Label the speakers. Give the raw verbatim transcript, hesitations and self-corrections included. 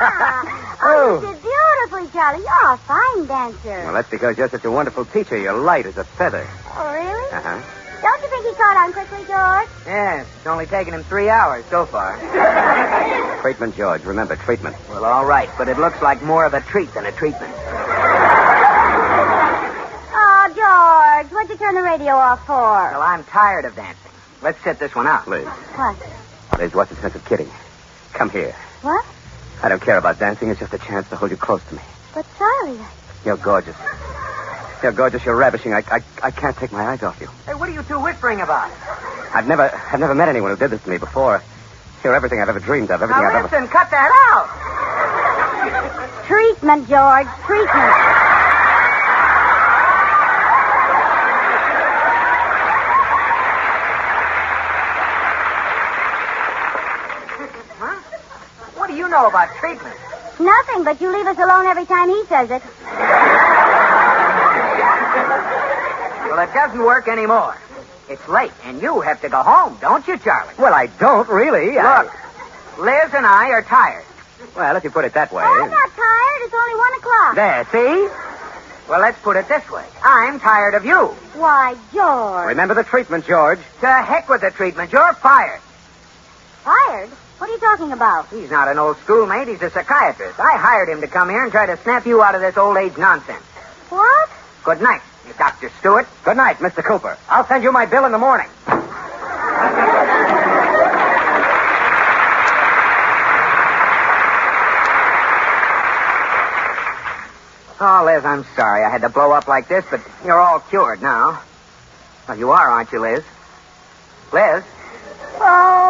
Speaker 1: Oh, you did beautifully, Charlie. You're a fine dancer.
Speaker 2: Well, that's because you're such a wonderful teacher. You're light as a feather.
Speaker 1: Oh, really?
Speaker 2: Uh-huh.
Speaker 1: Don't you think he caught on quickly, George?
Speaker 3: Yes, it's only taken him three hours so far.
Speaker 2: Treatment, George. Remember, treatment.
Speaker 3: Well, all right, but it looks like more of a treat than a treatment.
Speaker 1: Oh, George, what'd you turn the radio off for?
Speaker 3: Well, I'm tired of dancing. Let's sit this one out.
Speaker 2: Liz.
Speaker 1: What?
Speaker 2: Liz, what's the sense of kidding? Come here.
Speaker 1: What?
Speaker 2: I don't care about dancing. It's just a chance to hold you close to me.
Speaker 1: But, Charlie...
Speaker 2: You're gorgeous. You're gorgeous. You're ravishing. I, I, I can't take my eyes off you.
Speaker 3: Hey, what are you two whispering about?
Speaker 2: I've never, I've never met anyone who did this to me before. You're everything I've ever dreamed of. Everything
Speaker 3: Now,
Speaker 2: I've
Speaker 3: listen,
Speaker 2: ever...
Speaker 3: cut that out.
Speaker 1: Treatment, George. Treatment.
Speaker 3: Huh? What do you know about treatment?
Speaker 1: Nothing, but you leave us alone every time he says it.
Speaker 3: Well, it doesn't work anymore. It's late, and you have to go home, don't you, Charlie?
Speaker 2: Well, I don't really. I-
Speaker 3: Look, Liz and I are tired.
Speaker 2: Well, if you put it that way.
Speaker 1: Oh, I'm not tired. It's only one o'clock.
Speaker 2: There, see?
Speaker 3: Well, let's put it this way. I'm tired of you.
Speaker 1: Why, George.
Speaker 2: Remember the treatment, George.
Speaker 3: To heck with the treatment. You're fired.
Speaker 1: Fired? What are you talking about?
Speaker 3: He's not an old schoolmate. He's a psychiatrist. I hired him to come here and try to snap you out of this old age nonsense.
Speaker 1: What?
Speaker 3: Good night, Doctor Stewart.
Speaker 2: Good night, Mister Cooper. I'll send you my bill in the morning.
Speaker 3: Oh, Liz, I'm sorry I had to blow up like this, but you're all cured now. Well, you are, aren't you, Liz? Liz?
Speaker 1: Oh,